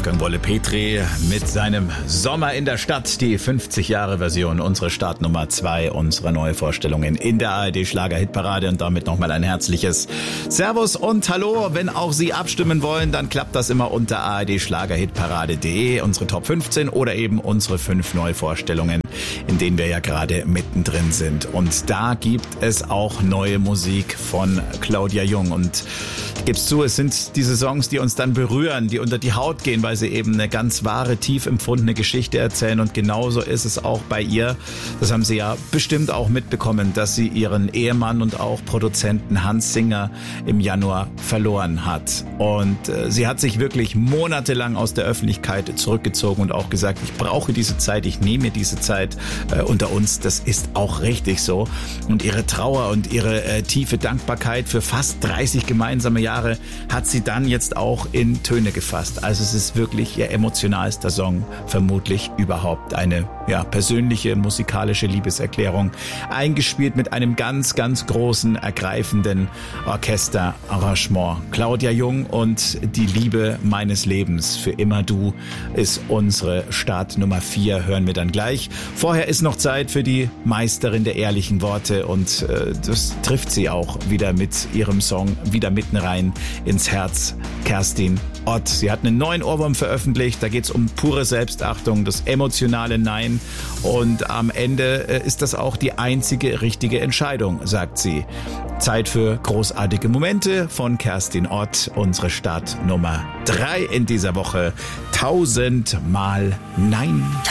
Wolfgang Wolle-Petri mit seinem Sommer in der Stadt, die 50-Jahre-Version, unsere Startnummer 2 unserer Neuvorstellungen in der ARD-Schlager-Hitparade und damit nochmal ein herzliches Servus und Hallo. Wenn auch Sie abstimmen wollen, dann klappt das immer unter ardschlagerhitparade.de, unsere Top 15 oder eben unsere 5 Neuvorstellungen, in denen wir ja gerade mittendrin sind. Und da gibt es auch neue Musik von Claudia Jung und ich gebe es zu, es sind diese Songs, die uns dann berühren, die unter die Haut gehen, weil sie eben eine ganz wahre, tief empfundene Geschichte erzählen und genauso ist es auch bei ihr. Das haben Sie ja bestimmt auch mitbekommen, dass sie ihren Ehemann und auch Produzenten Hans Singer im Januar verloren hat. Und sie hat sich wirklich monatelang aus der Öffentlichkeit zurückgezogen und auch gesagt, ich brauche diese Zeit, ich nehme mir diese Zeit unter uns. Das ist auch richtig so. Und ihre Trauer und ihre tiefe Dankbarkeit für fast 30 gemeinsame Jahre hat sie dann jetzt auch in Töne gefasst. Also es ist wirklich ihr emotionalster Song, vermutlich überhaupt. Eine persönliche musikalische Liebeserklärung, eingespielt mit einem ganz, ganz großen, ergreifenden Orchesterarrangement. Claudia Jung und Die Liebe meines Lebens, für immer du, ist unsere Startnummer 4, hören wir dann gleich. Vorher ist noch Zeit für die Meisterin der ehrlichen Worte und das trifft sie auch wieder mit ihrem Song wieder mitten rein ins Herz. Kerstin Ott. Sie hat einen neuen Ohrwurm veröffentlicht, da geht es um pure Selbstachtung, das emotionale Nein und am Ende ist das auch die einzige richtige Entscheidung, sagt sie. Zeit für großartige Momente von Kerstin Ott, unsere Startnummer 3 in dieser Woche. 1000 Mal Nein.